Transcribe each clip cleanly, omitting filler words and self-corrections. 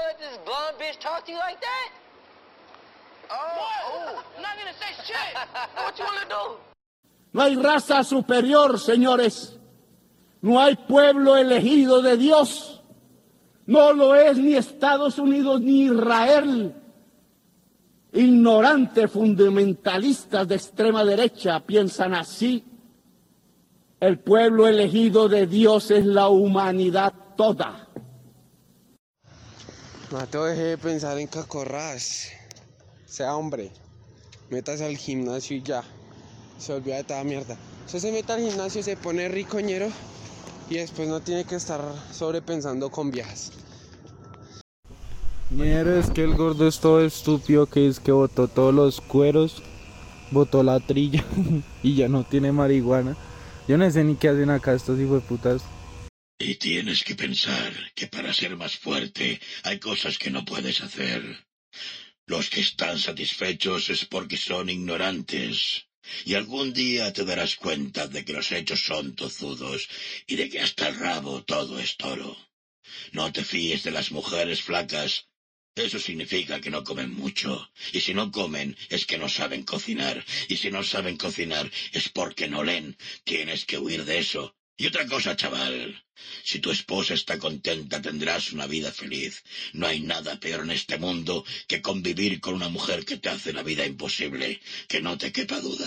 let this blonde bitch talk to you like that? Oh, I'm not gonna say shit. What you wanna do? No hay raza superior, señores. No hay pueblo elegido de Dios. No lo es ni Estados Unidos ni Israel. Ignorantes fundamentalistas de extrema derecha piensan así. El pueblo elegido de Dios es la humanidad toda. Mateo, deje de pensar en cacorras. Sea hombre. Métase al gimnasio y ya. Se olvida de toda mierda. Usted se mete al gimnasio, se pone ricoñero y después no tiene que estar sobrepensando con viejas. Mierda, es que el gordo es todo estúpido, que es que botó todos los cueros, botó la trilla y ya no tiene marihuana. Yo no sé ni qué hacen acá estos hijueputas. Y tienes que pensar que para ser más fuerte hay cosas que no puedes hacer. Los que están satisfechos es porque son ignorantes. Y algún día te darás cuenta de que los hechos son tozudos y de que hasta el rabo todo es toro. No te fíes de las mujeres flacas. Eso significa que no comen mucho. Y si no comen es que no saben cocinar. Y si no saben cocinar es porque no leen. Tienes que huir de eso. Y otra cosa, chaval. Si tu esposa está contenta tendrás una vida feliz. No hay nada peor en este mundo que convivir con una mujer que te hace la vida imposible. Que no te quepa duda.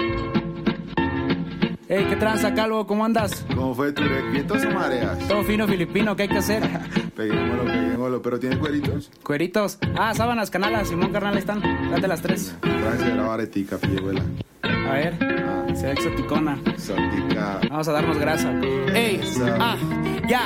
Hey, ¿qué tranza, calvo? ¿Cómo andas? ¿Cómo fue tu ¿Vientos o mareas? Todo fino filipino, ¿qué hay que hacer? Peguémoslo, ¿pero tiene cueritos? ¿Cueritos? Ah, sábanas, canalas, Simón, carnal, están. Date las 3. Gracias, la baretica, pilluela. A ver, se ve exoticona. Exótica. Vamos a darnos grasa. Ey, ya,